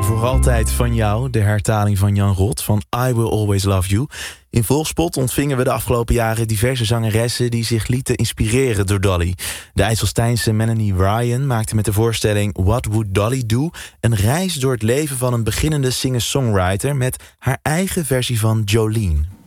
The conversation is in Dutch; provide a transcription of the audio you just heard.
voor altijd van jou, de hertaling van Jan Rot van I Will Always Love You. In Volkspot ontvingen we de afgelopen jaren diverse zangeressen die zich lieten inspireren door Dolly. De IJsselsteinse Melanie Ryan maakte met de voorstelling What Would Dolly Do een reis door het leven van een beginnende singer-songwriter met haar eigen versie van Jolene.